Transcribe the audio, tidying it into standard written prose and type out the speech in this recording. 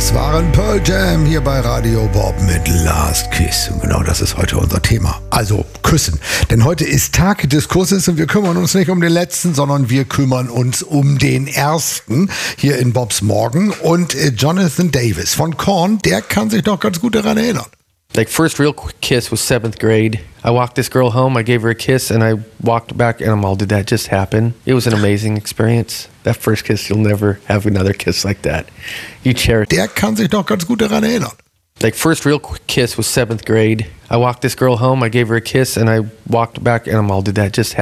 Das waren Pearl Jam hier bei Radio Bob mit Last Kiss. Und genau das ist heute unser Thema. Also küssen. Denn heute ist Tag des Kusses und wir kümmern uns nicht um den letzten, sondern wir kümmern uns um den ersten hier in Bobs Morgen. Und Jonathan Davis von Korn, der kann sich noch ganz gut daran erinnern. Like, first real kiss was 7th grade. I walked this girl home, I gave her a kiss, and I walked back, and I'm all, did that just happen? It was an amazing experience. That first kiss, you'll never have another kiss like that. You cherish. Der kann sich noch ganz gut daran erinnern. Like, first real kiss was 7th grade. I walked this girl home, I gave her a kiss, and I walked back, and I'm all, did that just happen?